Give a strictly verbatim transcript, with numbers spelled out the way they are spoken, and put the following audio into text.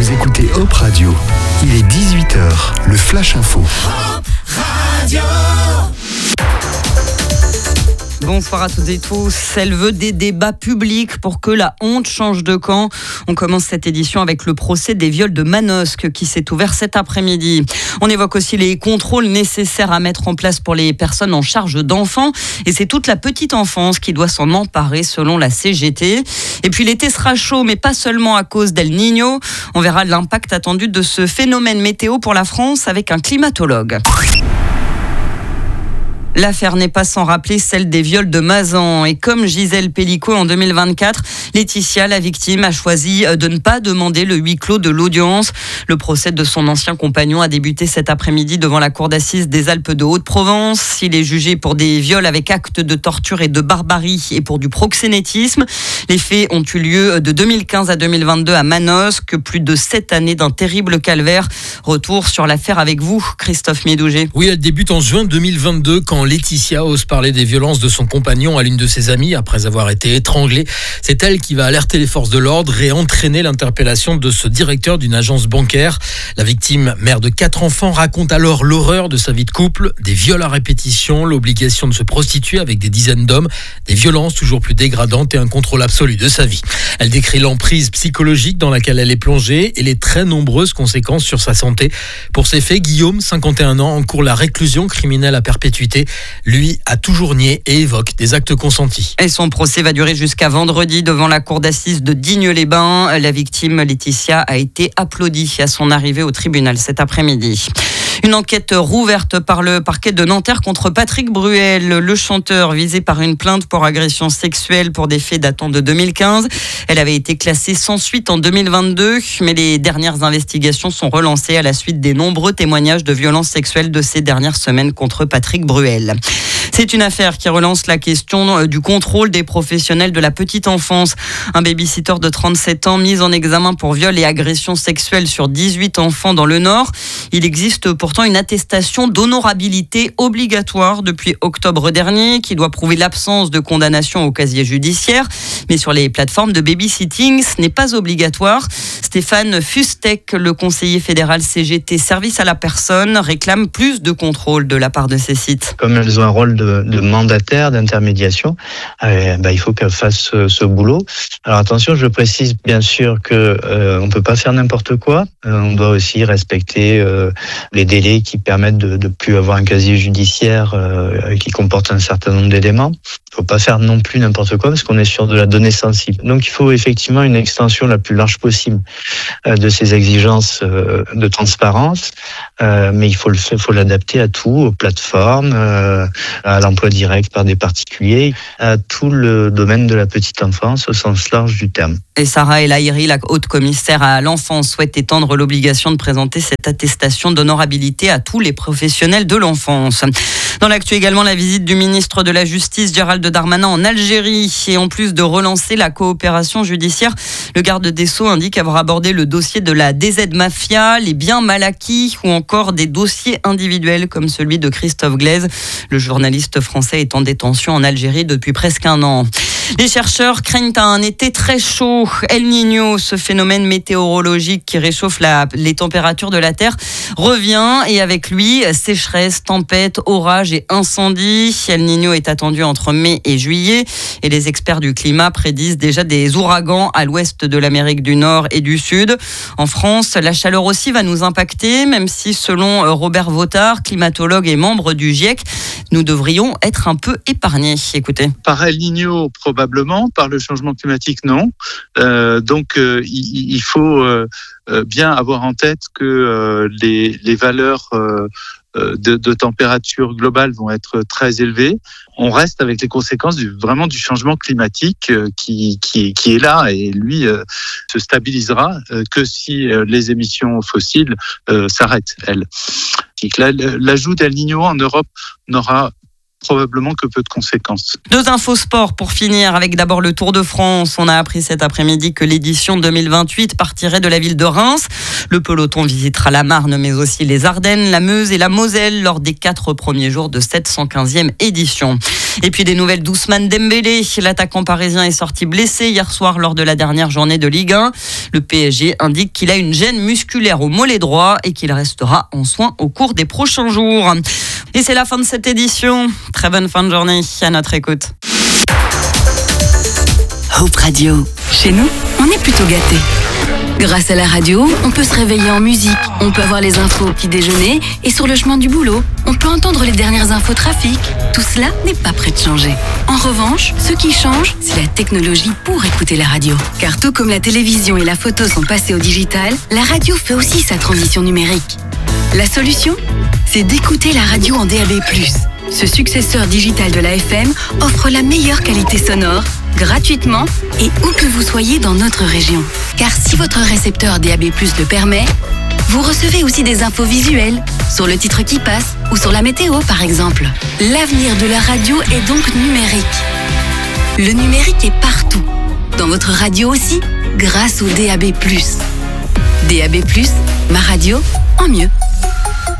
Vous écoutez Hop Radio. Il est dix-huit heures, le Flash Info. Hop Radio. Bonsoir à toutes et tous. Elle veut des débats publics pour que la honte change de camp. On commence cette édition avec le procès des viols de Manosque qui s'est ouvert cet après-midi. On évoque aussi les contrôles nécessaires à mettre en place pour les personnes en charge d'enfants. Et c'est toute la petite enfance qui doit s'en emparer selon la C G T. Et puis l'été sera chaud, mais pas seulement à cause d'El Niño. On verra l'impact attendu de ce phénomène météo pour la France avec un climatologue. L'affaire n'est pas sans rappeler celle des viols de Mazan. Et comme Gisèle Pellicot en deux mille vingt-quatre, Laetitia, la victime, a choisi de ne pas demander le huis clos de l'audience. Le procès de son ancien compagnon a débuté cet après-midi devant la cour d'assises des Alpes de Haute-Provence. Il est jugé pour des viols avec actes de torture et de barbarie et pour du proxénétisme. Les faits ont eu lieu de deux mille quinze à deux mille vingt-deux à Manosque. Plus de sept années d'un terrible calvaire. Retour sur l'affaire avec vous, Christophe Médouget. Oui, elle débute en juin deux mille vingt-deux quand Laetitia ose parler des violences de son compagnon à l'une de ses amies après avoir été étranglée. C'est elle qui va alerter les forces de l'ordre et entraîner l'interpellation de ce directeur d'une agence bancaire. La victime, mère de quatre enfants, raconte alors l'horreur de sa vie de couple, des viols à répétition, l'obligation de se prostituer avec des dizaines d'hommes, des violences toujours plus dégradantes et un contrôle absolu de sa vie. Elle décrit l'emprise psychologique dans laquelle elle est plongée et les très nombreuses conséquences sur sa santé. Pour ces faits, Guillaume, cinquante et un ans, encourt la réclusion criminelle à perpétuité. Lui a toujours nié et évoque des actes consentis. Et son procès va durer jusqu'à vendredi devant la cour d'assises de Digne-les-Bains. La victime, Laetitia, a été applaudie à son arrivée au tribunal cet après-midi. Une enquête rouverte par le parquet de Nanterre contre Patrick Bruel, le chanteur visé par une plainte pour agression sexuelle pour des faits datant de deux mille quinze. Elle avait été classée sans suite en deux mille vingt-deux, mais les dernières investigations sont relancées à la suite des nombreux témoignages de violences sexuelles de ces dernières semaines contre Patrick Bruel. C'est une affaire qui relance la question du contrôle des professionnels de la petite enfance. Un babysitter de trente-sept ans mis en examen pour viol et agression sexuelle sur dix-huit enfants dans le Nord. Il existe pourtant une attestation d'honorabilité obligatoire depuis octobre dernier qui doit prouver l'absence de condamnation au casier judiciaire. Mais sur les plateformes de babysitting, ce n'est pas obligatoire. Stéphane Fustek, le conseiller fédéral C G T Service à la personne, réclame plus de contrôle de la part de ces sites. Comme elles ont un rôle de, de mandataire, d'intermédiation, euh, bah, il faut qu'elles fassent ce, ce boulot. Alors attention, je précise bien sûr qu'on euh, ne peut pas faire n'importe quoi. Euh, on doit aussi respecter euh, les délais qui permettent de ne plus avoir un casier judiciaire euh, qui comporte un certain nombre d'éléments. Il ne faut pas faire non plus n'importe quoi parce qu'on est sur de la donnée sensible. Donc il faut effectivement une extension la plus large possible euh, de ces exigences euh, de transparence, euh, mais il faut le faire, faut l'adapter à tout, aux plateformes, euh, à l'emploi direct par des particuliers, à tout le domaine de la petite enfance au sens large du terme. Et Sarah El Haïry, la haute commissaire à l'enfance, souhaite étendre l'obligation de présenter cette attestation d'honorabilité à tous les professionnels de l'enfance. Dans l'actu également, la visite du ministre de la Justice, Gérald Darmanin, en Algérie. Et en plus de relancer la coopération judiciaire, le garde des Sceaux indique avoir abordé le dossier de la D Z Mafia, les biens mal acquis ou encore des dossiers individuels comme celui de Christophe Glaise. Le journaliste français est en détention en Algérie depuis presque un an. Les chercheurs craignent un été très chaud. El Niño, ce phénomène météorologique qui réchauffe la, les températures de la Terre, revient et avec lui, sécheresse, tempête, orage et incendie. El Niño est attendu entre mai et juillet et les experts du climat prédisent déjà des ouragans à l'ouest de l'Amérique du Nord et du Sud. En France, la chaleur aussi va nous impacter, même si selon Robert Vautard, climatologue et membre du GIEC, nous devrions être un peu épargnés. Écoutez. Par El Niño, probablement. Par le changement climatique, non. Euh, donc, euh, il, il faut euh, bien avoir en tête que euh, les, les valeurs euh, de, de température globale vont être très élevées. On reste avec les conséquences du, vraiment du changement climatique euh, qui, qui, qui est là et lui euh, se stabilisera euh, que si euh, les émissions fossiles euh, s'arrêtent, elles. L'ajout d'El Niño en Europe n'aura probablement que peu de conséquences. Deux infos sport pour finir avec d'abord le Tour de France. On a appris cet après-midi que l'édition deux mille vingt-huit partirait de la ville de Reims. Le peloton visitera la Marne, mais aussi les Ardennes, la Meuse et la Moselle lors des quatre premiers jours de cette cent quinzième édition. Et puis des nouvelles d'Ousmane Dembélé. L'attaquant parisien est sorti blessé hier soir lors de la dernière journée de Ligue un. Le P S G indique qu'il a une gêne musculaire au mollet droit et qu'il restera en soins au cours des prochains jours. Et c'est la fin de cette édition. Très bonne fin de journée à notre écoute. Hope Radio. Chez nous, on est plutôt gâtés. Grâce à la radio, on peut se réveiller en musique, on peut avoir les infos au petit déjeuner et sur le chemin du boulot, on peut entendre les dernières infos trafic. Tout cela n'est pas prêt de changer. En revanche, ce qui change, c'est la technologie pour écouter la radio. Car tout comme la télévision et la photo sont passés au digital, la radio fait aussi sa transition numérique. La solution ? C'est d'écouter la radio en D A B plus. Ce successeur digital de la F M offre la meilleure qualité sonore, gratuitement et où que vous soyez dans notre région. Car si votre récepteur D A B plus le permet, vous recevez aussi des infos visuelles, sur le titre qui passe ou sur la météo par exemple. L'avenir de la radio est donc numérique. Le numérique est partout, dans votre radio aussi, grâce au D A B plus. D A B plus, ma radio en mieux.